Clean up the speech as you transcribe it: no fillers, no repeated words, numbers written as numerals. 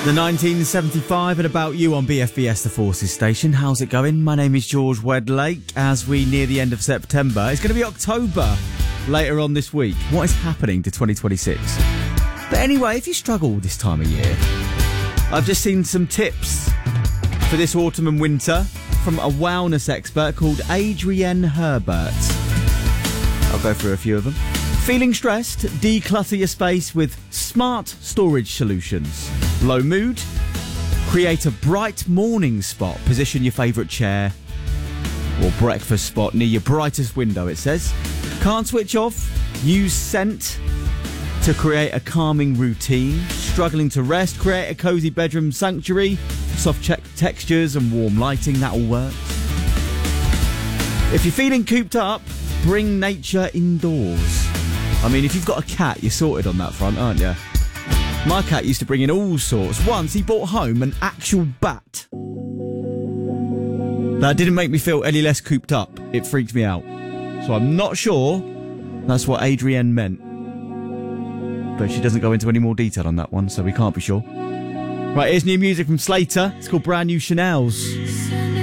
The 1975 and About You on BFBS, the Forces station. How's it going? My name is George Wedlake. As we near the end of September, it's going to be October later on this week. What is happening to 2026? But anyway, if you struggle this time of year, I've just seen some tips for this autumn and winter from a wellness expert called Adrienne Herbert. I'll go through a few of them. Feeling stressed? Declutter your space with smart storage solutions. Low mood? Create a bright morning spot. Position your favourite chair or breakfast spot near your brightest window, it says. Can't switch off? Use scent to create a calming routine. Struggling to rest? Create a cosy bedroom sanctuary. Soft textures and warm lighting, that all works. If you're feeling cooped up, bring nature indoors. I mean, if you've got a cat, you're sorted on that front, aren't you? My cat used to bring in all sorts. Once he brought home an actual bat. That didn't make me feel any less cooped up. It freaked me out. So I'm not sure that's what Adrienne meant. But she doesn't go into any more detail on that one, so we can't be sure. Right, here's new music from Slater. It's called Brand New Chanels.